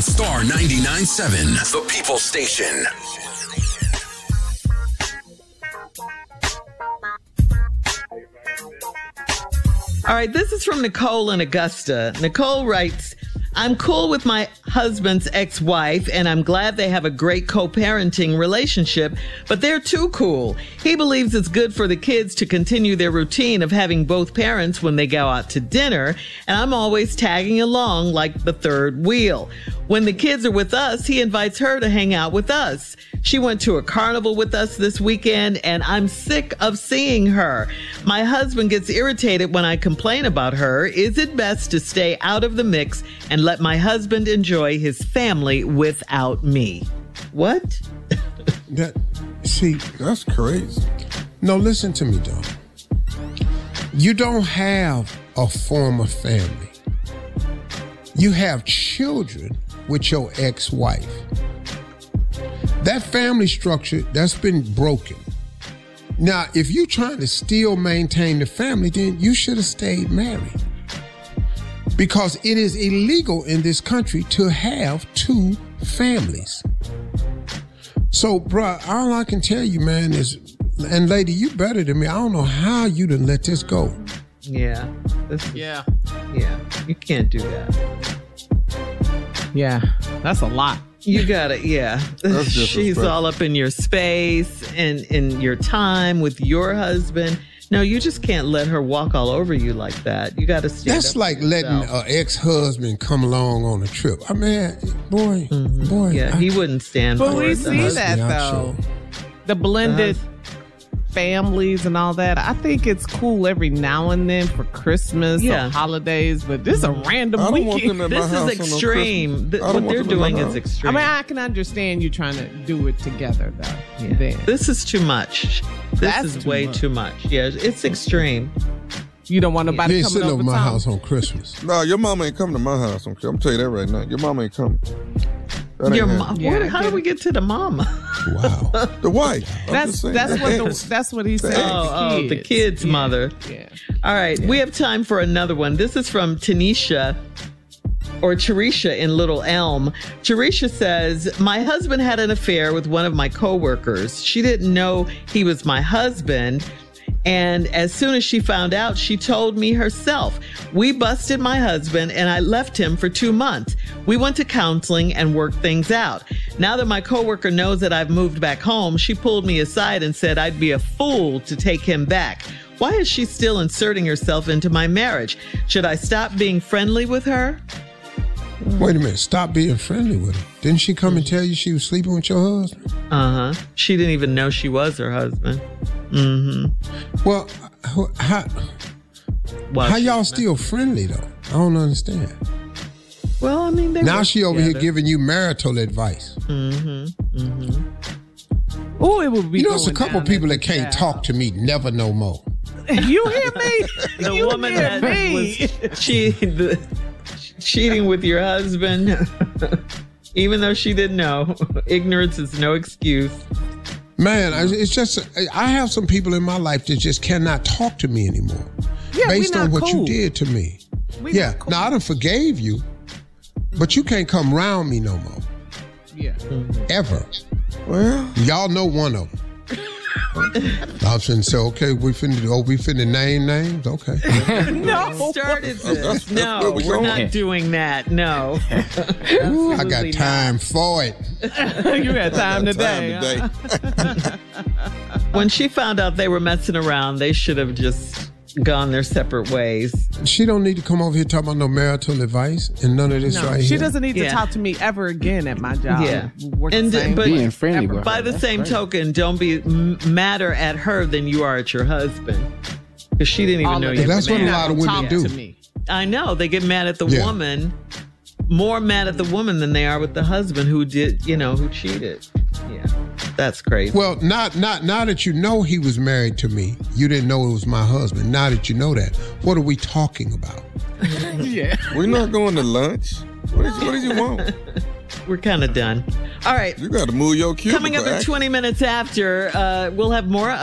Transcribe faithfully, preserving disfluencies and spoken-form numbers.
Star ninety-nine point seven, the People Station. All right, this is from Nicole in Augusta. Nicole writes, I'm cool with my husband's ex-wife, and I'm glad they have a great co-parenting relationship, but they're too cool. He believes it's good for the kids to continue their routine of having both parents when they go out to dinner, and I'm always tagging along like the third wheel. When the kids are with us, he invites her to hang out with us. She went to a carnival with us this weekend, and I'm sick of seeing her. My husband gets irritated when I complain about her. Is it best to stay out of the mix and let my husband enjoy his family without me? What? That, see, that's crazy. No, listen to me, though. You don't have a former family. You have children with your ex-wife. That family structure, that's been broken. Now, if you're trying to still maintain the family, then you should have stayed married. Because it is illegal in this country to have two families. So, bruh, all I can tell you, man, is, and lady, you better than me. I don't know how you done let this go. Yeah. This is, yeah. Yeah. You can't do that. Yeah. That's a lot. You got it. Yeah. She's all up in your space and in your time with your husband. No, you just can't let her walk all over you like that. You got to stand That's up like letting an ex-husband come along on a trip. I mean, boy, mm-hmm. boy. Yeah, I, he wouldn't stand but for it. But we see that, though. Sure. The blended families and all that. I think it's cool every now and then for Christmas yeah. or holidays, but this is a random I don't weekend. Want them at my this house is extreme. The, what they're doing is extreme. I mean, I can understand you trying to do it together, though. Yeah. Then. This is too much. This That's is too way much. too much. Yeah, it's extreme. You don't want nobody you ain't coming sitting over over my time. house on Christmas. No, your mama ain't coming to my house. I'm gonna tell you that right now. Your mama ain't coming. That Your ain't mom. Yeah, how do we get to the mama? Wow. The wife. I'm That's saying, that's the what ex. the, that's what he said. Oh, oh, the the kids. kid's yeah. mother. Yeah. All right, Yeah. we have time for another one. This is from Tanisha or Teresha in Little Elm. Teresha says, my husband had an affair with one of my coworkers. She didn't know he was my husband. And as soon as she found out, she told me herself. We busted my husband and I left him for two months. We went to counseling and worked things out. Now that my coworker knows that I've moved back home, she pulled me aside and said I'd be a fool to take him back. Why is she still inserting herself into my marriage? Should I stop being friendly with her? Wait a minute. Stop being friendly with her. Didn't she come and tell you she was sleeping with your husband? Uh-huh. She didn't even know she was her husband. Mm-hmm. Well, how, well, how y'all still friendly, though? I don't understand. Well, I mean, they now she over together. here giving you marital advice. Mm-hmm. Mm-hmm. Oh, it would be. You know, it's a couple down people at that can't the talk to me, never no more. You hear me? The you woman hear that me? was she, the, cheating with your husband, even though she didn't know. Ignorance is no excuse. Man, it's just, I have some people in my life that just cannot talk to me anymore. Yeah, based we not on what cool. you did to me. We yeah, not cool. now I done forgave you, but you can't come around me no more. Yeah. Ever. Well, y'all know one of them. I was finna say, okay, we finna, oh, we finna name names? Okay. No. We started this. That's- that's no, where we we're going. not doing that. No. Ooh, I got time for it. You got time today. Time huh? today. When she found out they were messing around, they should have just gone their separate ways. She don't need to come over here talking about no marital advice and none of this No, right she here. doesn't need to Yeah. talk to me ever again at my job. Yeah. Work the And same but way. Being friendly Ever. with by her, the that's same great. token, don't be m- madder at her than you are at your husband, because she didn't even All know of you. that. That's were what a mad. lot of women Talk do. To me. I know they get mad at the Yeah. woman, more mad at the woman than they are with the husband who did, you know, who cheated. Yeah, that's crazy. Well, not not now that you know he was married to me, you didn't know it was my husband. Now that you know that, what are we talking about? Yeah. We're not going to lunch. What is, what did you want? We're kind of done. All right. You got to move your cubicle. Coming up at act. twenty minutes after, uh, we'll have more